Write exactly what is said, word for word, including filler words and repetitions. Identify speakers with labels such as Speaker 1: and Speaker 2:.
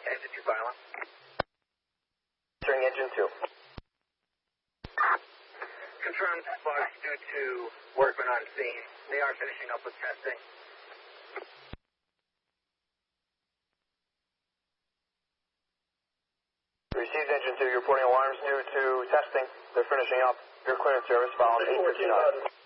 Speaker 1: Engine two final.
Speaker 2: Entering engine two.
Speaker 1: Confirmed sparks due to workmen on scene. They are finishing up with testing.
Speaker 2: Received engine two, you're reporting alarms due to testing. They're finishing up. Your clearance service following eight fifty-nine.